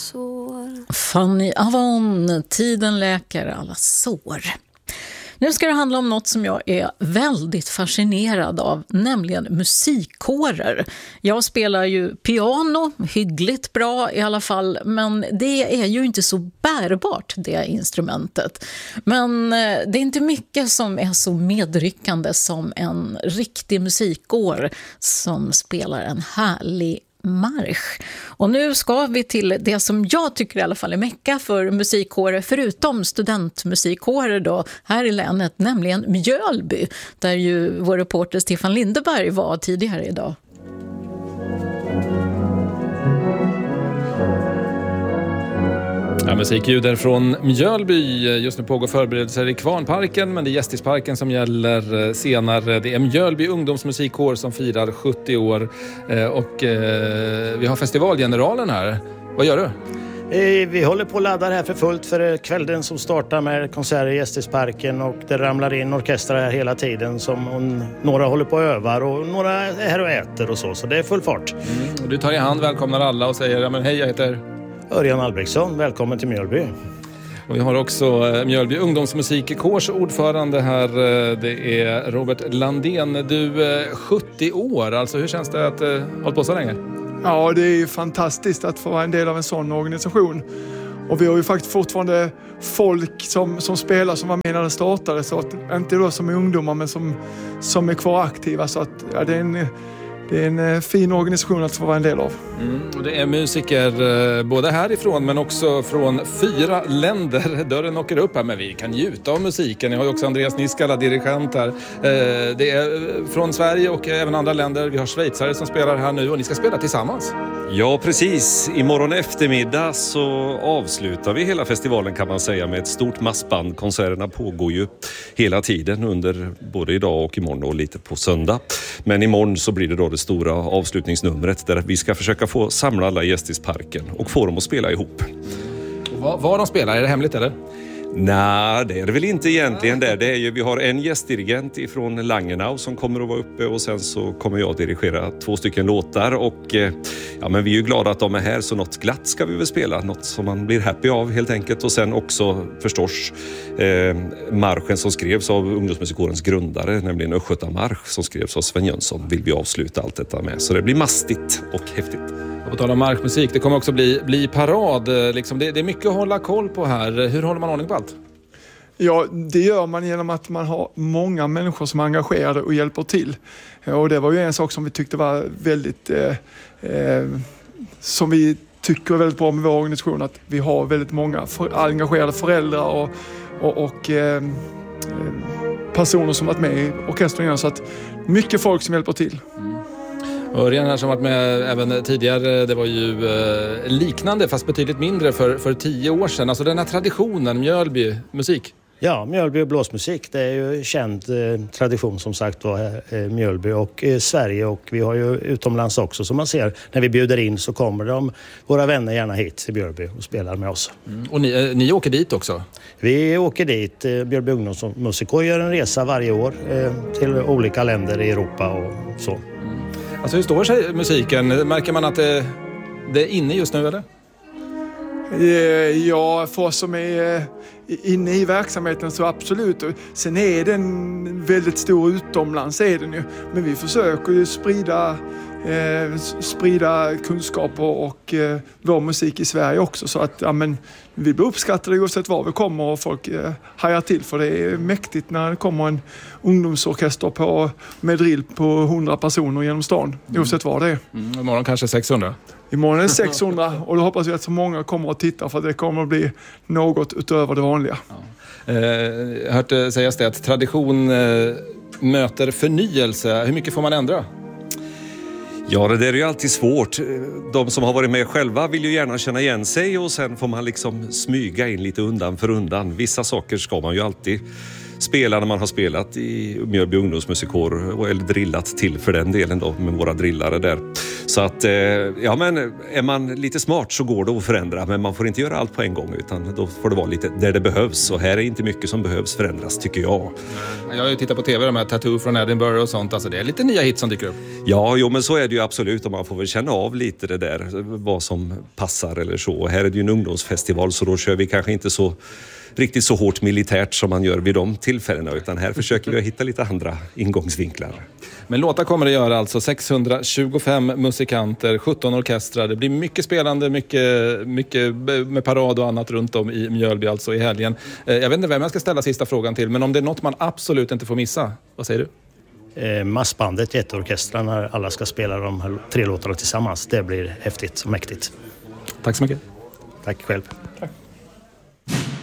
sår. Fanny Avon, tiden läker alla sår. Nu ska det handla om något som jag är väldigt fascinerad av, nämligen musikkårer. Jag spelar ju piano, hyggligt bra i alla fall, men det är ju inte så bärbart, det instrumentet. Men det är inte mycket som är så medryckande som en riktig musikkår som spelar en härlig marsch. Och nu ska vi till det som jag tycker i alla fall är mecka för musikkårer, förutom studentmusikkårer då, här i länet, nämligen Mjölby, där ju vår reporter Stefan Lindeberg var tidigare idag. Ja, musikljuden från Mjölby. Just nu pågår förberedelser i Kvarnparken, men det är Gästisparken som gäller senare. Det är Mjölby ungdomsmusikkår som firar 70 år och vi har festivalgeneralen här. Vad gör du? Vi håller på att ladda här för fullt för kvällen som startar med konserter i Gästisparken, och det ramlar in orkestrar här hela tiden som några håller på och övar och några är här och äter och så det är full fart. Och du tar i hand, välkomnar alla och säger ja, men hej, jag heter Örjan Albrektsson, välkommen till Mjölby. Och vi har också Mjölby ungdomsmusikkårs ordförande här, det är Robert Landén. Du är 70 år, alltså hur känns det att hålla på så länge? Ja, det är ju fantastiskt att få vara en del av en sån organisation. Och vi har ju faktiskt fortfarande folk som spelar som var med när det startade, så att inte då som är ungdomar men som är kvar aktiva, så att ja, det är en fin organisation att få vara en del av. Och det är musiker både härifrån men också från 4 länder. Dörren åker upp här, men vi kan njuta av musiken. Jag har ju också Andreas Niskala, dirigent här. Det är från Sverige och även andra länder. Vi har schweizare som spelar här nu och ni ska spela tillsammans. Ja, precis. Imorgon eftermiddag så avslutar vi hela festivalen, kan man säga, med ett stort massband. Konserterna pågår ju hela tiden under både idag och imorgon och lite på söndag. Men imorgon så blir det då det stora avslutningsnumret där vi ska försöka få samla alla i Gästisparken och få dem att spela ihop. Vad de spelar, är det hemligt eller? Nej, det är det väl inte egentligen. Det är ju, vi har en gästdirigent ifrån Langenau som kommer att vara uppe, och sen så kommer jag att dirigera 2 stycken låtar, och ja, men vi är ju glada att de är här, så något glatt ska vi väl spela, något som man blir happy av helt enkelt. Och sen också förstås marschen som skrevs av ungdomsmusikårens grundare, nämligen Östgötamarsch som skrevs av Sven Jönsson, vill vi avsluta allt detta med. Så det blir mastigt och häftigt. Och på tal om marschmusik, det kommer också bli parad. Liksom. Det är mycket att hålla koll på här. Hur håller man ordning på allt? Ja, det gör man genom att man har många människor som är engagerade och hjälper till. Och det var ju en sak som vi tyckte var väldigt som vi tycker är väldigt bra med vår organisation, att vi har väldigt många engagerade föräldrar och personer som varit med i orkestern innan, så att mycket folk som hjälper till. Örjan här som varit med även tidigare, det var ju liknande fast betydligt mindre för 10 år sedan. Alltså den här traditionen, Mjölby musik. Ja, Mjölby och blåsmusik, det är ju känd tradition som sagt var Mjölby och Sverige, och vi har ju utomlands också, som man ser när vi bjuder in så kommer våra vänner gärna hit till Mjölby och spelar med oss. Och ni åker dit också? Vi åker dit, Mjölby ungdomsmusikår gör en resa varje år till olika länder i Europa och så. Alltså hur står sig musiken? Märker man att det är inne just nu eller? Ja, för oss som är inne i verksamheten så absolut. Sen är den väldigt stor utomlands, är den ju. Men vi försöker ju sprida kunskaper och vår musik i Sverige också. Så att ja, men, vi blir uppskattade oavsett var vi kommer, och folk hajar till, för det är mäktigt när det kommer en ungdomsorkester med drill på 100 personer genom stan, oavsett var det är. Imorgon kanske 600? Imorgon är det 600, och då hoppas vi att så många kommer att titta, för det kommer att bli något utöver det vanliga. Ja. Jag har hört sägas det att tradition möter förnyelse. Hur mycket får man ändra? Ja, det där är ju alltid svårt. De som har varit med själva vill ju gärna känna igen sig, och sen får man liksom smyga in lite undan för undan. Vissa saker ska man ju alltid spela när man har spelat i Mjölby ungdomsmusikår, eller drillat till för den delen då med våra drillare där. Så att, ja men är man lite smart så går det att förändra, men man får inte göra allt på en gång, utan då får det vara lite där det behövs. Och här är inte mycket som behövs förändras, tycker jag. Jag har ju tittat på tv, de här Tattoo från Edinburgh och sånt. Alltså det är lite nya hits som dyker upp. Ja, jo, men så är det ju absolut, och man får väl känna av lite det där, vad som passar eller så. Och här är det ju en ungdomsfestival, så då kör vi kanske inte så riktigt så hårt militärt som man gör vid de tillfällena, utan här försöker vi hitta lite andra ingångsvinklar. Men låtar kommer det göra alltså 625 musikanter, 17 orkestrar. Det blir mycket spelande, mycket med parad och annat runt om i Mjölby alltså i helgen. Jag vet inte vem jag ska ställa sista frågan till, men om det är något man absolut inte får missa, vad säger du? Massbandet, jätteorkestrar, när alla ska spela de här 3 låtarna tillsammans. Det blir häftigt och mäktigt. Tack så mycket. Tack själv. Tack.